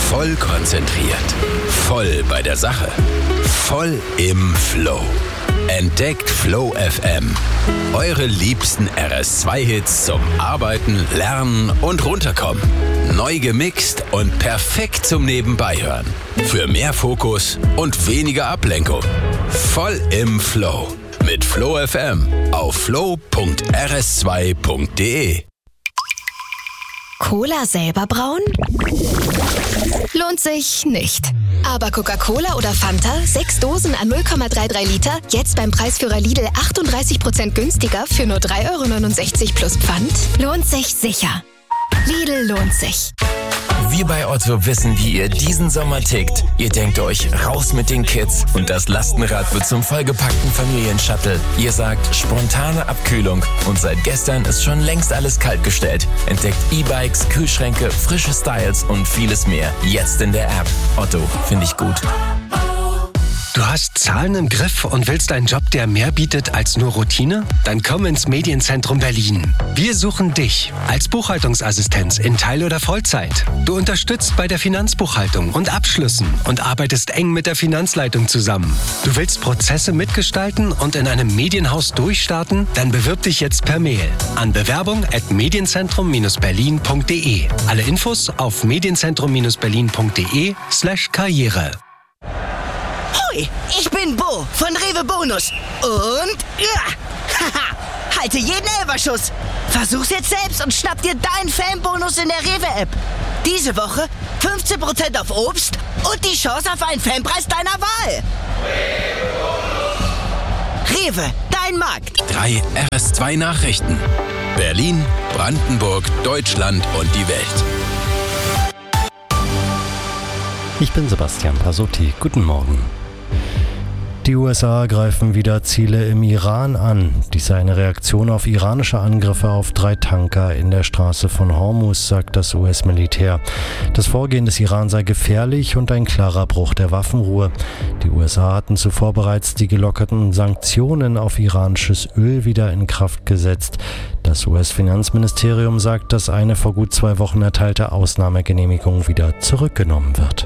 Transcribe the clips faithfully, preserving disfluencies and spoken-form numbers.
Voll konzentriert. Voll bei der Sache. Voll im Flow. Entdeckt Flow F M. Eure liebsten R S zwei Hits zum Arbeiten, Lernen und Runterkommen. Neu gemixt und perfekt zum Nebenbeihören. Für mehr Fokus und weniger Ablenkung. Voll im Flow. Mit Flow F M auf flow punkt r s zwei punkt d e. Cola selber brauen? Lohnt sich nicht. Aber Coca-Cola oder Fanta, sechs Dosen an null Komma dreiunddreißig Liter, jetzt beim Preisführer Lidl achtunddreißig Prozent günstiger für nur drei Euro neunundsechzig plus Pfand? Lohnt sich sicher. Lidl lohnt sich. Wir bei Otto wissen, wie ihr diesen Sommer tickt. Ihr denkt euch, raus mit den Kids und das Lastenrad wird zum vollgepackten Familienshuttle. Ihr sagt, spontane Abkühlung und seit gestern ist schon längst alles kaltgestellt. Entdeckt E-Bikes, Kühlschränke, frische Styles und vieles mehr. Jetzt in der App. Otto, finde ich gut. Du hast Zahlen im Griff und willst einen Job, der mehr bietet als nur Routine? Dann komm ins Medienzentrum Berlin. Wir suchen dich als Buchhaltungsassistenz in Teil- oder Vollzeit. Du unterstützt bei der Finanzbuchhaltung und Abschlüssen und arbeitest eng mit der Finanzleitung zusammen. Du willst Prozesse mitgestalten und in einem Medienhaus durchstarten? Dann bewirb dich jetzt per Mail an bewerbung at medienzentrum berlin punkt de. Alle Infos auf medienzentrum berlin punkt de slash karriere. Hoi, ich bin Bo von Rewe Bonus. Und ja, haha, halte jeden Elferschuss. Versuch's jetzt selbst und schnapp dir deinen Fanbonus in der Rewe-App. Diese Woche fünfzehn Prozent auf Obst und die Chance auf einen Fanpreis deiner Wahl. Rewe, dein Markt. Drei R S zwei Nachrichten. Berlin, Brandenburg, Deutschland und die Welt. Ich bin Sebastian Pasotti. Guten Morgen. Die U S A greifen wieder Ziele im Iran an. Dies sei eine Reaktion auf iranische Angriffe auf drei Tanker in der Straße von Hormuz, sagt das U S-Militär. Das Vorgehen des Iran sei gefährlich und ein klarer Bruch der Waffenruhe. Die U S A hatten zuvor bereits die gelockerten Sanktionen auf iranisches Öl wieder in Kraft gesetzt. Das U S-Finanzministerium sagt, dass eine vor gut zwei Wochen erteilte Ausnahmegenehmigung wieder zurückgenommen wird.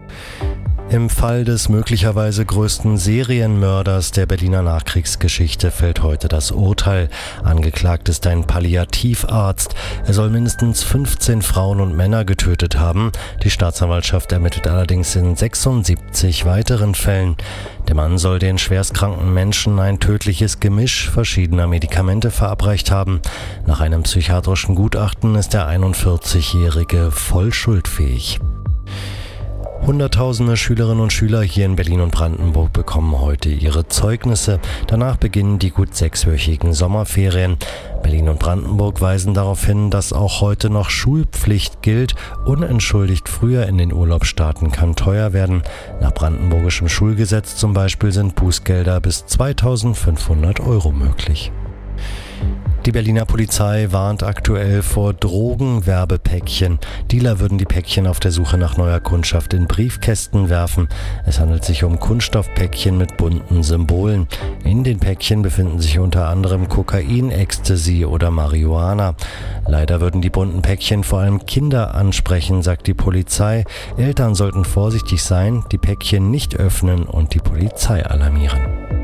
Im Fall des möglicherweise größten Serienmörders der Berliner Nachkriegsgeschichte fällt heute das Urteil. Angeklagt ist ein Palliativarzt. Er soll mindestens fünfzehn Frauen und Männer getötet haben. Die Staatsanwaltschaft ermittelt allerdings in sechsundsiebzig weiteren Fällen. Der Mann soll den schwerstkranken Menschen ein tödliches Gemisch verschiedener Medikamente verabreicht haben. Nach einem psychiatrischen Gutachten ist der einundvierzigjährige voll schuldfähig. Hunderttausende Schülerinnen und Schüler hier in Berlin und Brandenburg bekommen heute ihre Zeugnisse. Danach beginnen die gut sechswöchigen Sommerferien. Berlin und Brandenburg weisen darauf hin, dass auch heute noch Schulpflicht gilt. Unentschuldigt früher in den Urlaub starten kann teuer werden. Nach brandenburgischem Schulgesetz zum Beispiel sind Bußgelder bis zweitausendfünfhundert Euro möglich. Die Berliner Polizei warnt aktuell vor Drogenwerbepäckchen. Dealer würden die Päckchen auf der Suche nach neuer Kundschaft in Briefkästen werfen. Es handelt sich um Kunststoffpäckchen mit bunten Symbolen. In den Päckchen befinden sich unter anderem Kokain, Ecstasy oder Marihuana. Leider würden die bunten Päckchen vor allem Kinder ansprechen, sagt die Polizei. Eltern sollten vorsichtig sein, die Päckchen nicht öffnen und die Polizei alarmieren.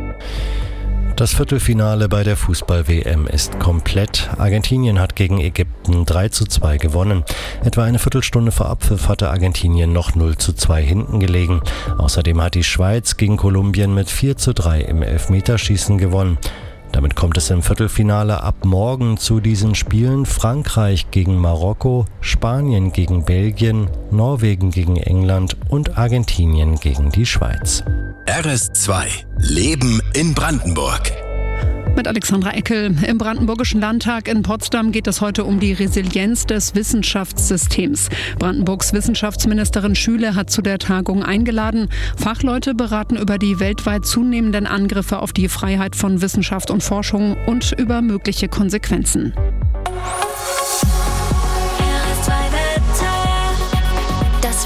Das Viertelfinale bei der Fußball-W M ist komplett. Argentinien hat gegen Ägypten drei zu zwei gewonnen. Etwa eine Viertelstunde vor Abpfiff hatte Argentinien noch null zu zwei hinten gelegen. Außerdem hat die Schweiz gegen Kolumbien mit vier zu drei im Elfmeterschießen gewonnen. Damit kommt es im Viertelfinale ab morgen zu diesen Spielen: Frankreich gegen Marokko, Spanien gegen Belgien, Norwegen gegen England und Argentinien gegen die Schweiz. R S zwei. Leben in Brandenburg. Mit Alexandra Eckel. Im Brandenburgischen Landtag in Potsdam geht es heute um die Resilienz des Wissenschaftssystems. Brandenburgs Wissenschaftsministerin Schüle hat zu der Tagung eingeladen. Fachleute beraten über die weltweit zunehmenden Angriffe auf die Freiheit von Wissenschaft und Forschung und über mögliche Konsequenzen. Das Wetter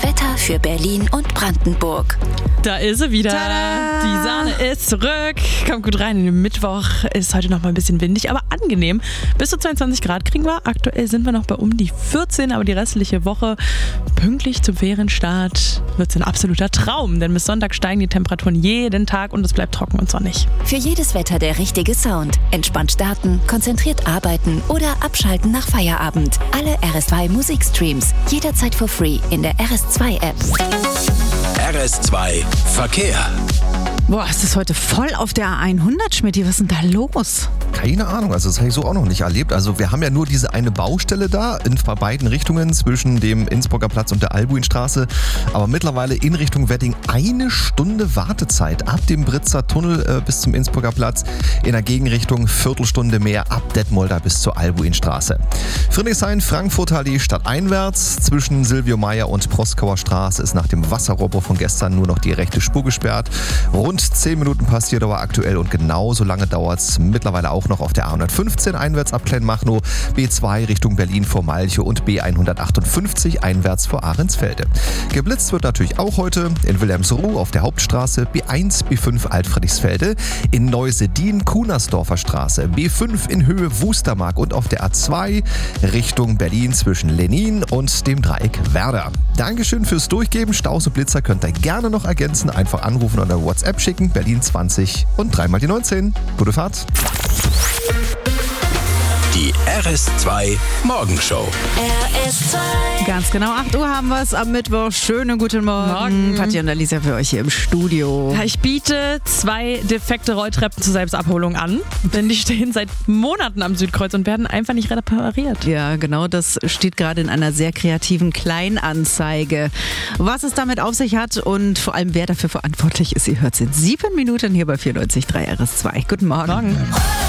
für Berlin und Brandenburg. Da ist sie wieder. Tada! Die Sahne ist zurück. Kommt gut rein in den Mittwoch. Ist heute noch mal ein bisschen windig, aber angenehm. Bis zu zweiundzwanzig Grad kriegen wir. Aktuell sind wir noch bei um die vierzehn, aber die restliche Woche pünktlich zum Ferienstart wird es ein absoluter Traum. Denn bis Sonntag steigen die Temperaturen jeden Tag und es bleibt trocken und sonnig. Für jedes Wetter der richtige Sound. Entspannt starten, konzentriert arbeiten oder abschalten nach Feierabend. Alle R S zwei Musikstreams. Jederzeit for free in der R S zwei App. R S zwei Verkehr. Boah, es ist heute voll auf der A hundert, Schmidti. Was ist denn da los? Keine Ahnung, also das habe ich so auch noch nicht erlebt. Also wir haben ja nur diese eine Baustelle da in beiden Richtungen zwischen dem Innsbrucker Platz und der Albuinstraße. Aber mittlerweile in Richtung Wedding eine Stunde Wartezeit ab dem Britzer Tunnel äh, bis zum Innsbrucker Platz. In der Gegenrichtung Viertelstunde mehr ab Detmolder bis zur Albuinstraße. Friedrichshain, Frankfurt Allee stadteinwärts. Zwischen Silvio Meyer und Proskauer Straße ist nach dem Wasserrohrbruch von gestern nur noch die rechte Spur gesperrt. Rund zehn Minuten Passierdauer aktuell und genauso lange dauert es mittlerweile auch noch auf der A hundertfünfzehn einwärts ab Kleinmachnow, B zwei Richtung Berlin vor Malchow und B hundertachtundfünfzig einwärts vor Ahrensfelde. Geblitzt wird natürlich auch heute in Wilhelmsruh auf der Hauptstraße, B eins, B fünf Altfriedrichsfelde, in Neusedin Kunersdorfer Straße, B fünf in Höhe Wustermark und auf der A zwei Richtung Berlin zwischen Lenin und dem Dreieck Werder. Dankeschön fürs Durchgeben. Staus und Blitzer könnt ihr gerne noch ergänzen. Einfach anrufen oder WhatsApp schicken. Berlin zwanzig und dreimal die neunzehn. Gute Fahrt. Die R S zwei Morgenshow. R S zwei. Ganz genau, acht Uhr haben wir es am Mittwoch. Schönen guten Morgen. Morgen. Katja und Alisa für euch hier im Studio. Ja, ich biete zwei defekte Rolltreppen zur Selbstabholung an, denn die stehen seit Monaten am Südkreuz und werden einfach nicht repariert. Ja, genau, das steht gerade in einer sehr kreativen Kleinanzeige. Was es damit auf sich hat und vor allem wer dafür verantwortlich ist, ihr hört es in sieben Minuten hier bei vierundneunzig Komma drei R S zwei. Guten Morgen. Morgen.